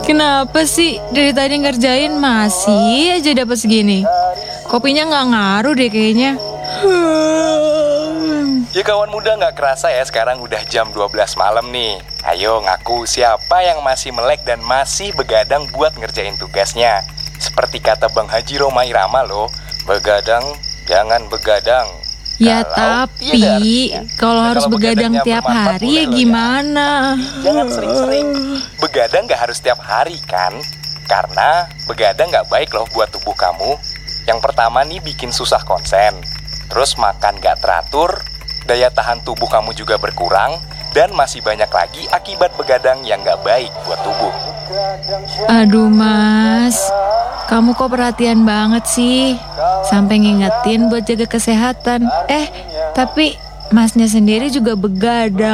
Kenapa sih dari tadi ngerjain masih aja dapat segini? Kopinya nggak ngaruh deh kayaknya. Ya kawan muda, nggak kerasa ya sekarang udah jam 12 malam nih. Ayo ngaku siapa yang masih melek dan masih begadang buat ngerjain tugasnya. Seperti kata Bang Haji Roma Irama loh, begadang jangan begadang. Ya Kalau tapi tiada artinya. kalau Nah, harus kalau begadang begadangnya tiap bermanfaat hari ya boleh loh gimana? Jangan sering-sering. Begadang nggak harus tiap hari kan? Karena begadang nggak baik loh buat tubuh kamu. Yang pertama nih bikin susah konsen. Terus makan nggak teratur, daya tahan tubuh kamu juga berkurang. Dan masih banyak lagi akibat begadang yang nggak baik buat tubuh. Aduh mas, kamu kok perhatian banget sih. Sampai ngingetin buat jaga kesehatan. Tapi masnya sendiri juga begadang.